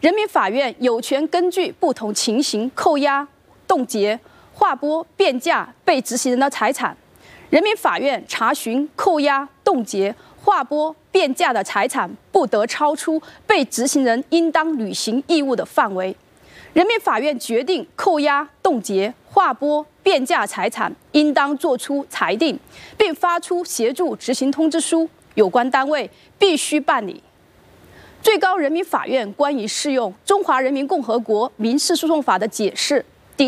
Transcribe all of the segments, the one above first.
人民法院有权根据不同情形扣押、冻结、划拨、变价被执行人的财产。人民法院查询、扣押、冻结、划拨、变价的财产，不得超出被执行人应当履行义务的范围。人民法院决定扣押、冻结、划拨、变价财产，应当作出裁定，并发出协助执行通知书，有关单位必须办理。最高人民法院关于适用《中华人民共和国民事诉讼法》的解释第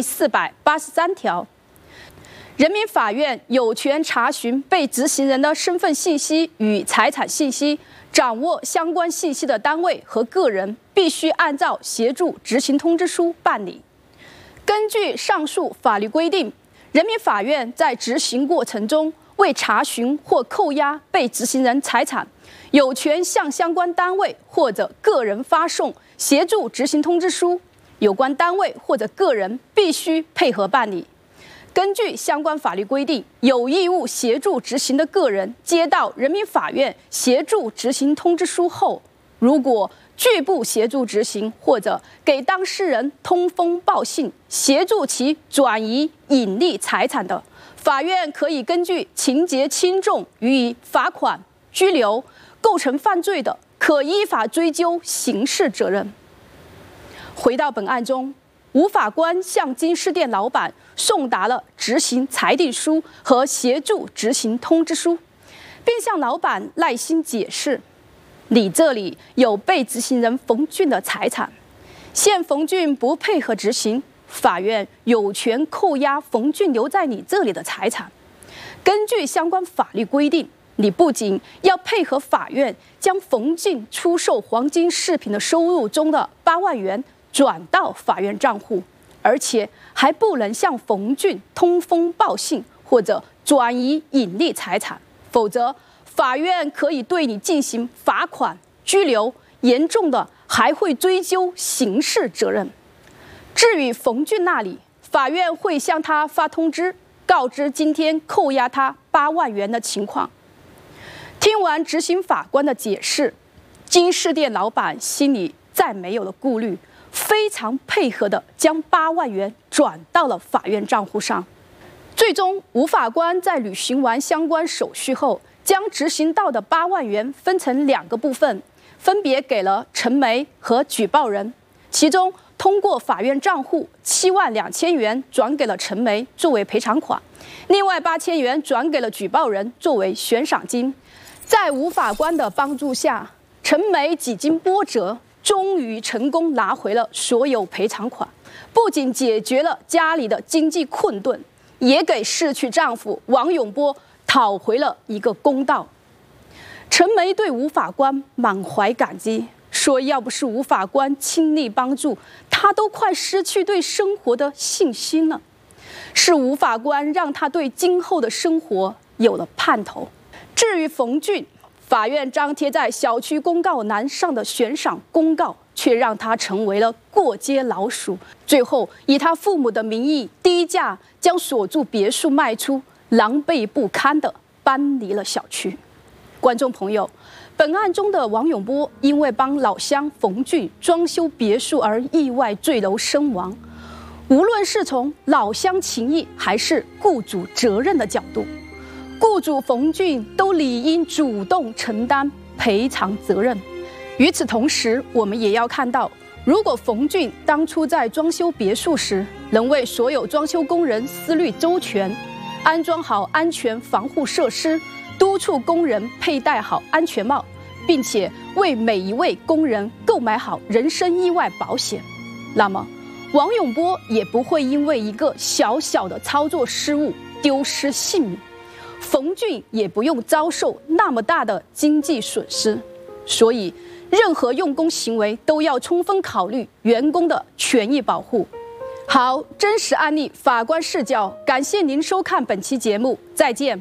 483条。人民法院有权查询被执行人的身份信息与财产信息，掌握相关信息的单位和个人必须按照协助执行通知书办理。根据上述法律规定，人民法院在执行过程中为查询或扣押被执行人财产，有权向相关单位或者个人发送协助执行通知书，有关单位或者个人必须配合办理。根据相关法律规定，有义务协助执行的个人接到人民法院协助执行通知书后，如果拒不协助执行，或者给当事人通风报信，协助其转移隐匿财产的，法院可以根据情节轻重予以罚款、拘留；构成犯罪的，可依法追究刑事责任。回到本案中，吴法官向金饰店老板送达了执行裁定书和协助执行通知书，并向老板耐心解释：你这里有被执行人冯俊的财产，现冯俊不配合执行，法院有权扣押冯俊留在你这里的财产。根据相关法律规定，你不仅要配合法院将冯俊出售黄金饰品的收入中的8万元转到法院账户，而且还不能向冯俊通风报信或者转移隐匿财产，否则法院可以对你进行罚款、拘留，严重的还会追究刑事责任。至于冯俊那里，法院会向他发通知，告知今天扣押他8万元的情况。听完执行法官的解释，金饰店老板心里再没有了顾虑，非常配合地将8万元转到了法院账户上。最终，吴法官在履行完相关手续后，将执行到的8万元分成2个部分，分别给了陈梅和举报人。其中，通过法院账户7万2千元转给了陈梅作为赔偿款，另外8千元转给了举报人作为悬赏金。在吴法官的帮助下，陈梅几经波折，终于成功拿回了所有赔偿款，不仅解决了家里的经济困顿，也给逝去丈夫王永波讨回了一个公道。陈梅对吴法官满怀感激，说要不是吴法官倾力帮助，她都快失去对生活的信心了。是吴法官让她对今后的生活有了盼头。至于冯俊，法院张贴在小区公告栏上的悬赏公告，却让他成为了过街老鼠。最后，以他父母的名义低价将所住别墅卖出，狼狈不堪地搬离了小区。观众朋友，本案中的王永波因为帮老乡冯俊装修别墅而意外坠楼身亡。无论是从老乡情谊还是雇主责任的角度，雇主冯俊都理应主动承担赔偿责任。与此同时，我们也要看到，如果冯俊当初在装修别墅时能为所有装修工人思虑周全，安装好安全防护设施，督促工人佩戴好安全帽，并且为每一位工人购买好人身意外保险，那么王永波也不会因为一个小小的操作失误丢失性命，冯俊也不用遭受那么大的经济损失。所以，任何用工行为都要充分考虑员工的权益保护。好，真实案例法官视角，感谢您收看本期节目，再见。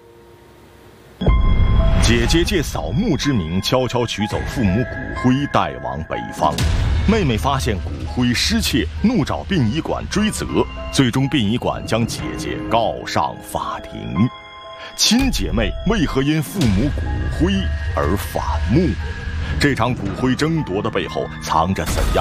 姐姐借扫墓之名悄悄取走父母骨灰，带往北方。妹妹发现骨灰失窃，怒找殡仪馆追责，最终殡仪馆将姐姐告上法庭。亲姐妹为何因父母骨灰而反目？这场骨灰争夺的背后藏着怎样